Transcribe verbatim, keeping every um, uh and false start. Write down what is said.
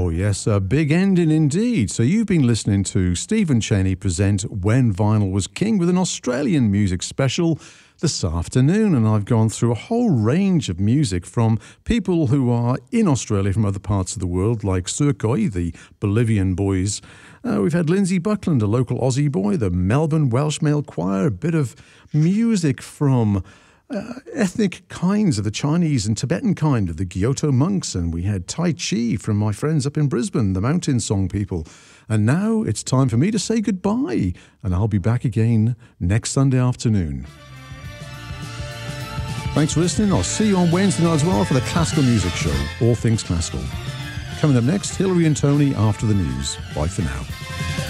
Oh, yes, a big ending indeed. So you've been listening to Stephen Cheney present When Vinyl Was King with an Australian music special this afternoon. And I've gone through a whole range of music from people who are in Australia from other parts of the world, like Surkoi, the Bolivian boys. Uh, we've had Lindsay Buckland, a local Aussie boy, the Melbourne Welsh Male Choir, a bit of music from Uh, ethnic kinds of the Chinese and Tibetan kind of the Kyoto monks, and we had Tai Chi from my friends up in Brisbane, the Mountain Song people. And now it's time for me to say goodbye, and I'll be back again next Sunday afternoon. Thanks for listening. I'll see you on Wednesday night as well for the Classical Music Show, All Things Classical. Coming up next, Hilary and Tony after the news. Bye for now.